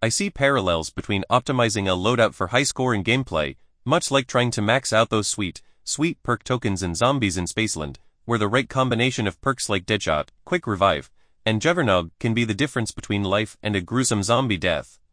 I see parallels between optimizing a loadout for high-scoring gameplay, much like trying to max out those sweet perk tokens in Zombies in Spaceland, where the right combination of perks like Deadshot, Quick Revive, and Juggernog can be the difference between life and a gruesome zombie death.